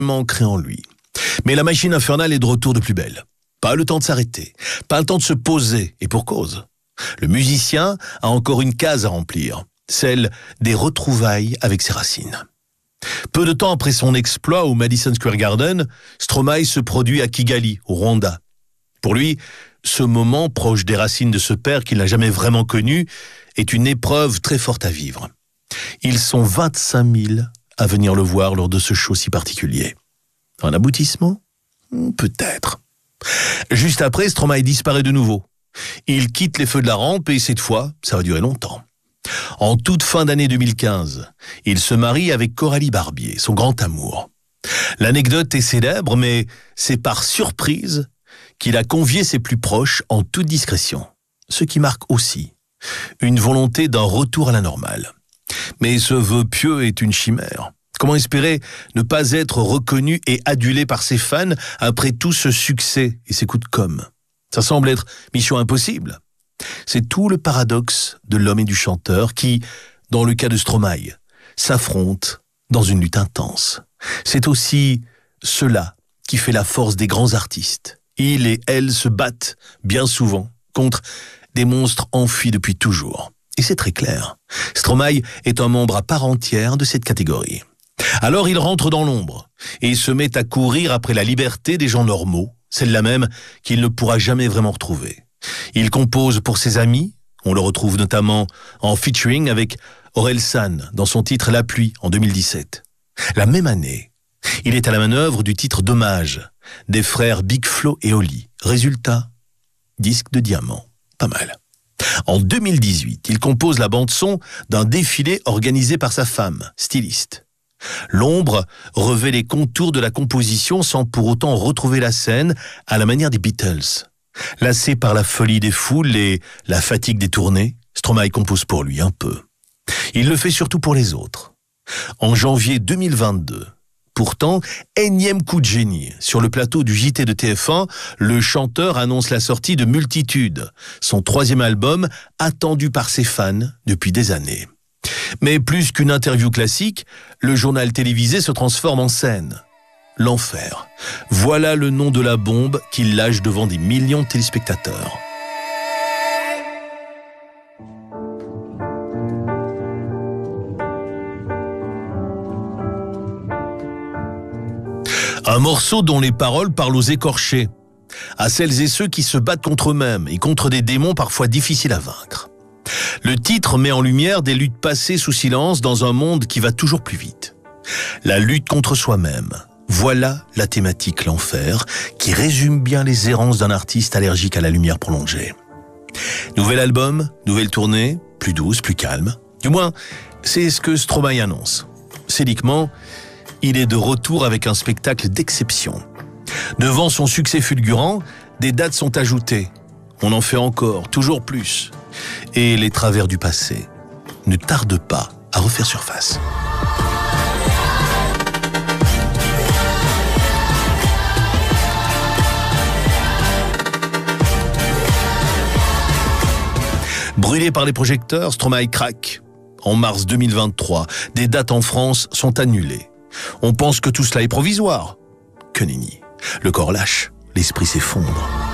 ancré en lui. Mais la machine infernale est de retour de plus belle. Pas le temps de s'arrêter, pas le temps de se poser, et pour cause. Le musicien a encore une case à remplir, celle des retrouvailles avec ses racines. Peu de temps après son exploit au Madison Square Garden, Stromae se produit à Kigali, au Rwanda. Pour lui, ce moment, proche des racines de ce père qu'il n'a jamais vraiment connu, est une épreuve très forte à vivre. Ils sont 25 000 à venir le voir lors de ce show si particulier. Un aboutissement ? Peut-être. Juste après, Stromae disparaît de nouveau. Il quitte les feux de la rampe et cette fois, ça va durer longtemps. En toute fin d'année 2015, il se marie avec Coralie Barbier, son grand amour. L'anecdote est célèbre, mais c'est par surprise qu'il a convié ses plus proches en toute discrétion. Ce qui marque aussi une volonté d'un retour à la normale. Mais ce vœu pieux est une chimère. Comment espérer ne pas être reconnu et adulé par ses fans après tout ce succès et ces coups de com'? Ça semble être mission impossible. C'est tout le paradoxe de l'homme et du chanteur qui, dans le cas de Stromae, s'affrontent dans une lutte intense. C'est aussi cela qui fait la force des grands artistes. Ils et elles se battent bien souvent contre des monstres enfuis depuis toujours. Et c'est très clair. Stromae est un membre à part entière de cette catégorie. Alors il rentre dans l'ombre et se met à courir après la liberté des gens normaux, celle-là même qu'il ne pourra jamais vraiment retrouver. Il compose pour ses amis, on le retrouve notamment en featuring avec Orelsan dans son titre La pluie en 2017. La même année, il est à la manœuvre du titre d'hommage des frères Big Flo et Oli. Résultat, disque de diamant, pas mal. En 2018, il compose la bande-son d'un défilé organisé par sa femme, styliste. L'ombre revêt les contours de la composition sans pour autant retrouver la scène à la manière des Beatles. Lassé par la folie des foules et la fatigue des tournées, Stromae compose pour lui un peu. Il le fait surtout pour les autres. En janvier 2022, pourtant, énième coup de génie. Sur le plateau du JT de TF1, le chanteur annonce la sortie de Multitude, son 3e album attendu par ses fans depuis des années. Mais plus qu'une interview classique, le journal télévisé se transforme en scène. L'enfer. Voilà le nom de la bombe qu'il lâche devant des millions de téléspectateurs. Un morceau dont les paroles parlent aux écorchés, à celles et ceux qui se battent contre eux-mêmes et contre des démons parfois difficiles à vaincre. Le titre met en lumière des luttes passées sous silence dans un monde qui va toujours plus vite. La lutte contre soi-même. Voilà la thématique l'enfer qui résume bien les errances d'un artiste allergique à la lumière prolongée. Nouvel album, nouvelle tournée, plus douce, plus calme. Du moins, c'est ce que Stromae annonce. Scéniquement, il est de retour avec un spectacle d'exception. Devant son succès fulgurant, des dates sont ajoutées. On en fait encore, toujours plus. Et les travers du passé ne tardent pas à refaire surface. Brûlé par les projecteurs, Stromae craque. En mars 2023, des dates en France sont annulées. On pense que tout cela est provisoire. Que nenni. Le corps lâche, l'esprit s'effondre.